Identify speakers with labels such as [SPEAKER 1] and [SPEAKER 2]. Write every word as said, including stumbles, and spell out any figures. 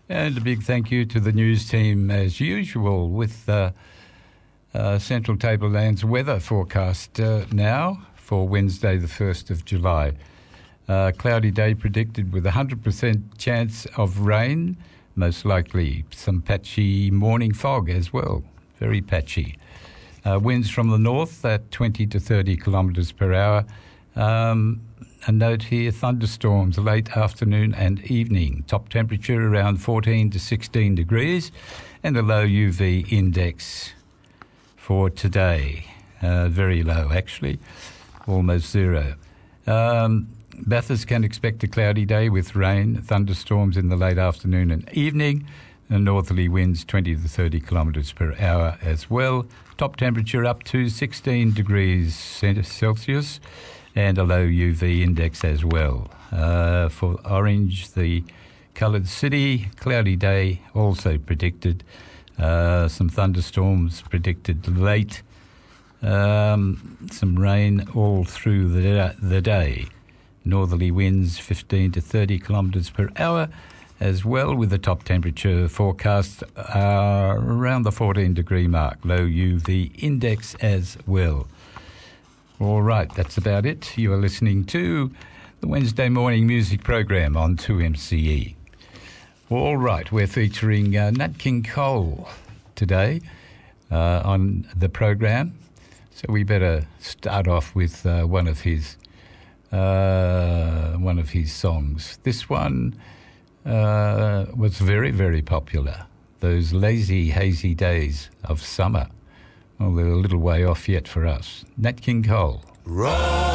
[SPEAKER 1] And a big thank you to the news team, as usual, with uh, uh, Central Tableland's weather forecast uh, now for Wednesday, the first of July. Uh, cloudy day predicted with a one hundred percent chance of rain, most likely some patchy morning fog as well, very patchy. Uh, winds from the north at twenty to thirty kilometres per hour. Um, a note here, thunderstorms late afternoon and evening. Top temperature around fourteen to sixteen degrees and a low U V index for today. Uh, very low, actually, almost zero. Um, Bathurst can expect a cloudy day with rain, thunderstorms in the late afternoon and evening, and northerly winds twenty to thirty kilometres per hour as well. Top temperature up to sixteen degrees Celsius and a low U V index as well. Uh, for Orange, the coloured city, cloudy day also predicted. Uh, some thunderstorms predicted late. Um, some rain all through the, the day. Northerly winds fifteen to thirty kilometres per hour as well, with the top temperature forecast uh, around the fourteen degree mark. Low U V index as well. All right, that's about it. You are listening to the Wednesday morning music program on two M C E. All right, we're featuring uh, Nat King Cole today uh, on the program. So we better start off with uh, one of his uh, one of his songs. This one uh, was very, very popular. Those lazy, hazy days of summer. Well, they're a little way off yet for us. Nat King Cole.
[SPEAKER 2] Roll.